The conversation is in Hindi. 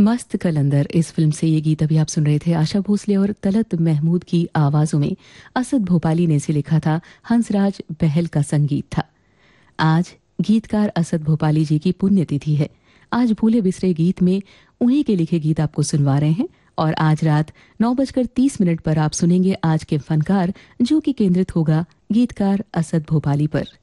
मस्त कलंदर इस फिल्म से ये गीत अभी आप सुन रहे थे। आशा भोसले और तलत महमूद की आवाजों में असद भोपाली ने इसे लिखा था। हंसराज बहल का संगीत था। आज गीतकार असद भोपाली जी की पुण्यतिथि है। आज भूले बिसरे गीत में उन्हीं के लिखे गीत आपको सुनवा रहे हैं और आज रात 9:30 पर आप सुनेंगे आज के फनकार, जो कि केंद्रित होगा गीतकार असद भोपाली पर।